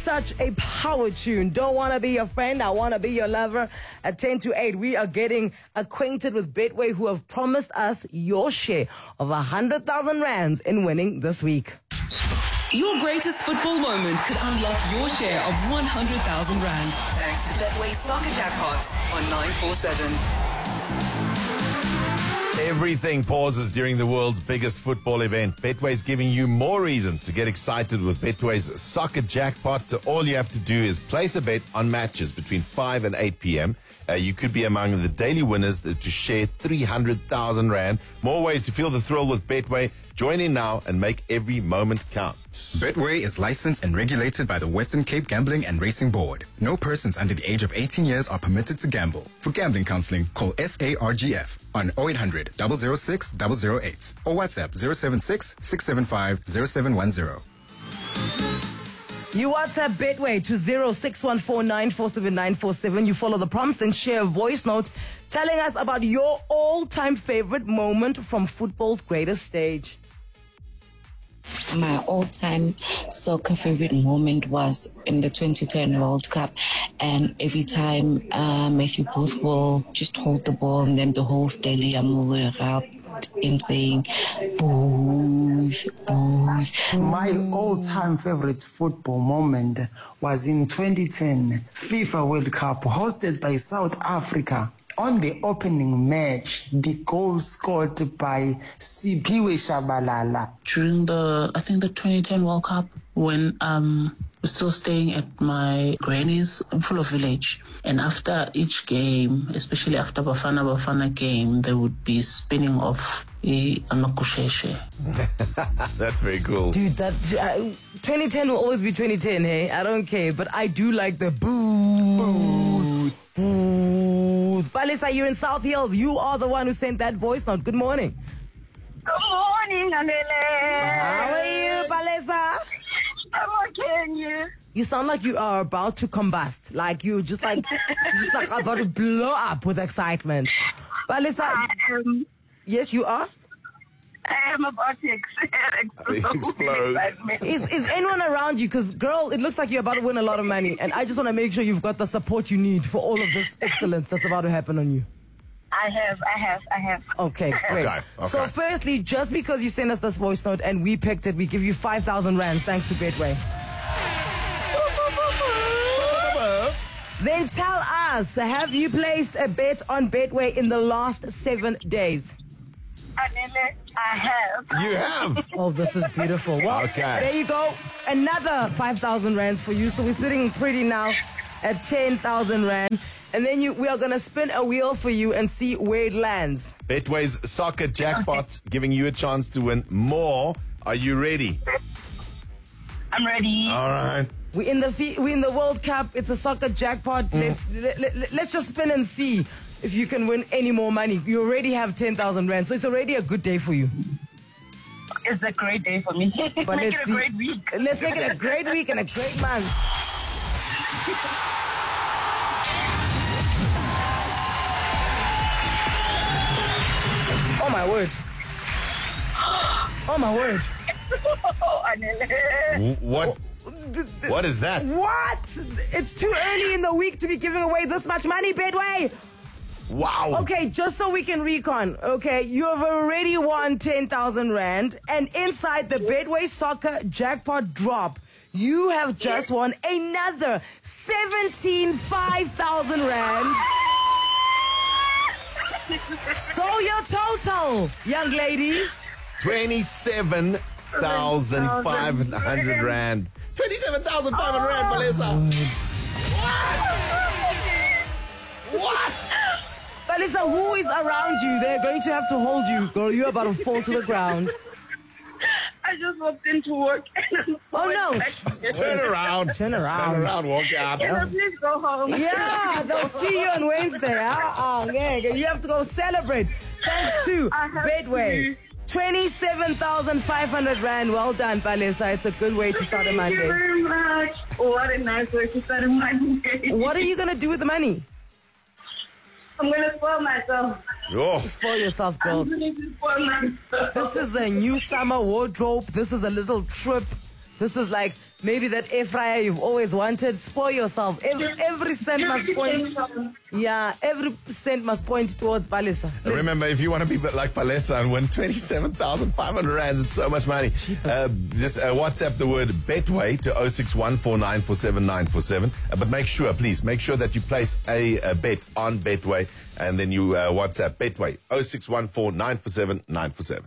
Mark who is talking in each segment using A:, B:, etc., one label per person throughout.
A: such a power tune. Don't want to be your friend, I want to be your lover. At 10 to 8, we are getting acquainted with Betway, who have promised us your share of 100,000 rands in winning this week.
B: Your greatest football moment could unlock your share of 100,000 rand. Thanks to Betway Soccer Jackpots on 947.
C: Everything pauses during the world's biggest football event. Betway's giving you more reason to get excited with Betway's Soccer Jackpot. All you have to do is place a bet on matches between 5 and 8 p.m. You could be among the daily winners to share 300,000 rand. More ways to feel the thrill with Betway. Join in now and make every moment count.
D: Betway is licensed and regulated by the Western Cape Gambling and Racing Board. No persons under the age of 18 years are permitted to gamble. For gambling counseling, call SARGF on 0800 006 008 or WhatsApp 076 675 0710.
A: You WhatsApp Betway to 0614947947. You follow the prompts and share a voice note telling us about your all-time favorite moment from football's greatest stage.
E: My all-time soccer favorite moment was in the 2010 World Cup, and every time Matthew Booth will just hold the ball and then the whole stadium will erupt in saying, Booth, Booth.
F: My all-time favorite football moment was in 2010 FIFA World Cup hosted by South Africa. On the opening match, the goal scored by Siphiwe Shabalala.
G: During the 2010 World Cup, when we're still staying at my granny's in Full of Village, and after each game, especially after Bafana game, they would be spinning off amakusheshe.
C: That's very cool.
A: Dude, that 2010 will always be 2010, hey? I don't care, but I do like the boo. Palesa, you're in South Hills. You are the one who sent that voice note. Good morning.
H: Good morning, Anele.
A: How are you, Palesa?
H: I'm okay, and you?
A: You sound like you are about to combust. Like you're just like about to blow up with excitement. Palesa, yes, you are?
H: I am about to explode.
A: Is anyone around you? Because, girl, it looks like you're about to win a lot of money. And I just want to make sure you've got the support you need for all of this excellence that's about to happen on you.
H: I have.
A: Okay, great.
C: Okay.
A: So, firstly, just because you sent us this voice note and we picked it, we give you 5,000 rands thanks to Betway. Then tell us, have you placed a bet on Betway in the last 7 days?
H: Anele, I have.
C: You have?
A: Oh, this is beautiful. Well,
C: Okay.
A: There you go. Another 5,000 rands for you. So we're sitting pretty now at 10,000 rand. And then we are going to spin a wheel for you and see where it lands.
C: Betway's Soccer Jackpot giving you a chance to win more. Are you ready?
H: I'm ready.
C: All right.
A: We're in the World Cup. It's a soccer jackpot. Let's just spin and see if you can win any more money. You already have 10,000 rand, so it's already a good day for you.
H: It's a great day for me.
A: But
H: Make it a great week.
A: Let's make it a great week and a great month. Oh my word. Oh my word.
H: Oh, Anele.
C: What is that?
A: What? It's too early in the week to be giving away this much money, Betway.
C: Wow.
A: Okay, just so we can recon, okay, you have already won 10,000 rand, and inside the Betway Soccer Jackpot drop, you have just won another 5,000 rand. So your total, young lady,
C: 27,500 rand. 27,500 rand, Palesa. What?
A: Palesa, who is around you? They're going to have to hold you. Girl, you're about to fall to the ground.
H: I just walked into work and
A: Oh no!
C: Turn around.
A: Turn around.
C: Walk out.
H: Can I please go home?
A: Yeah, they'll see you on Wednesday. Yeah, you have to go celebrate. Thanks to Betway. 27,500 rand. Well done, Palesa. It's a good way to start a
H: Thank you
A: Monday.
H: very much. What a nice way to start a Monday.
A: What are you going to do with the money?
H: I'm going to spoil myself.
C: Oh.
A: Spoil yourself, girl.
H: I'm going to spoil myself.
A: This is a new summer wardrobe. This is a little trip. This is like maybe that air fryer you've always wanted. Spoil yourself. Every cent must point. Yeah, every cent must point towards Palesa.
C: Remember, if you want to be like Palesa and win 27,500 Rand, it's so much money. Just WhatsApp the word Betway to 0614947947. But please make sure that you place a bet on Betway, and then you WhatsApp Betway 0614947947.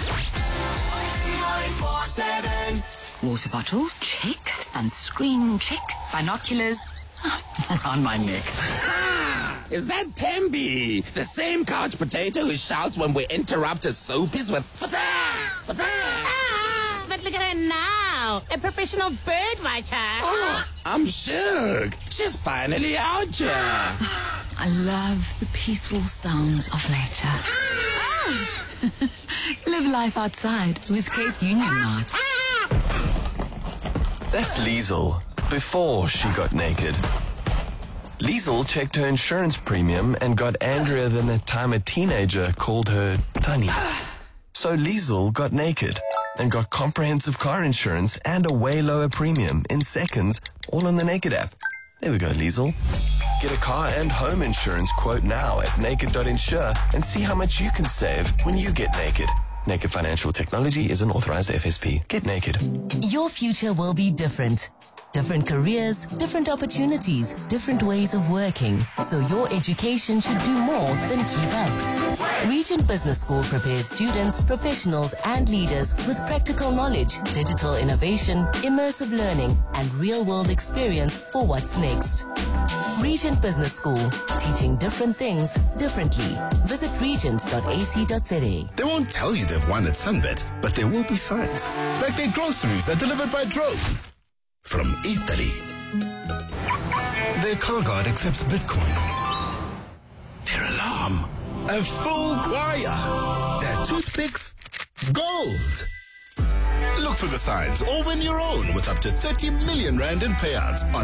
I: Water bottle, check. Sunscreen, check. Binoculars, around my neck.
J: Is that Tembi? The same couch potato who shouts when we interrupt his soapies with fata, fata.
K: But look at her now, a professional bird writer.
J: Oh, I'm shook. She's finally out here.
I: I love the peaceful sounds of nature. Live life outside with Cape Union Mart.
L: That's Liesel, before she got naked. Liesel checked her insurance premium and got angrier than the time a teenager called her Tunny. So Liesel got naked and got comprehensive car insurance and a way lower premium in seconds, all on the Naked app. There we go, Liesel. Get a car and home insurance quote now at naked.insure and see how much you can save when you get naked. Naked Financial Technology is an authorized FSP. Get naked.
M: Your future will be different. Different careers, different opportunities, different ways of working. So your education should do more than keep up. Regent Business School prepares students, professionals, and leaders with practical knowledge, digital innovation, immersive learning, and real-world experience for what's next. Regent Business School, teaching different things differently. Visit regent.ac.za.
N: They won't tell you they've won at Sunbet, but there will be signs. Like their groceries are delivered by drone. From Italy. Their car guard accepts Bitcoin. Their alarm, a full choir. Their toothpicks, gold. Look for the signs or win your own with up to 30 million Rand in payouts on